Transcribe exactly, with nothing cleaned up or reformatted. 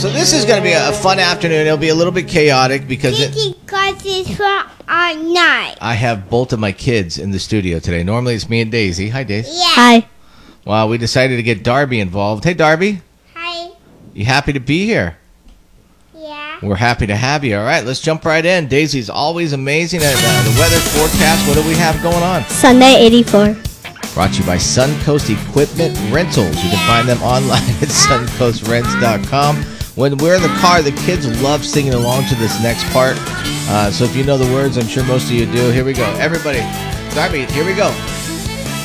So this is going to be a fun afternoon. It'll be a little bit chaotic because it, because it's for our night. I have both of my kids in the studio today. Normally it's me and Daisy. Hi, Daisy. Yeah. Hi. Well, we decided to get Darby involved. Hey, Darby. Hi. You happy to be here? Yeah. We're happy to have you. All right, let's jump right in. Daisy's always amazing at uh, the weather forecast. What do we have going on? Sunday eighty-four. Brought to you by Suncoast Equipment Rentals. You can find them online at suncoast rents dot com. When we're in the car, the kids love singing along to this next part. Uh, so if you know the words, I'm sure most of you do. Here we go. Everybody, Darby, here we go.